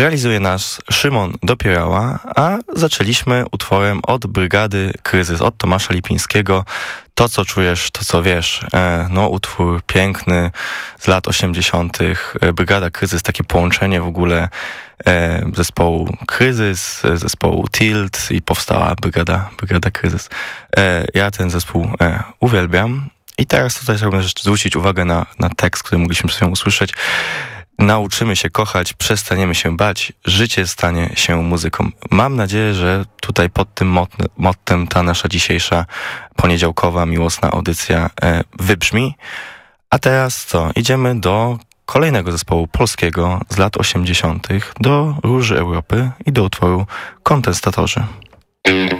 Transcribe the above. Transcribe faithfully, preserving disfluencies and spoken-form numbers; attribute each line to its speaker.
Speaker 1: Realizuje nas Szymon Dopierała, a zaczęliśmy utworem od Brygady Kryzys, od Tomasza Lipińskiego. To, co czujesz, to, co wiesz. E, no, utwór piękny z lat osiemdziesiątych. Brygada Kryzys, takie połączenie w ogóle e, zespołu Kryzys, zespołu Tilt i powstała Brygada, Brygada Kryzys. E, ja ten zespół e, uwielbiam. I teraz tutaj chciałbym zwrócić uwagę na, na tekst, który mogliśmy przed chwilą usłyszeć. Nauczymy się kochać, przestaniemy się bać, życie stanie się muzyką. Mam nadzieję, że tutaj pod tym mottem, mottem ta nasza dzisiejsza poniedziałkowa, miłosna audycja e, wybrzmi. A teraz co? Idziemy do kolejnego zespołu polskiego z lat osiemdziesiątych, do Róży Europy i do utworu Kontestatorzy.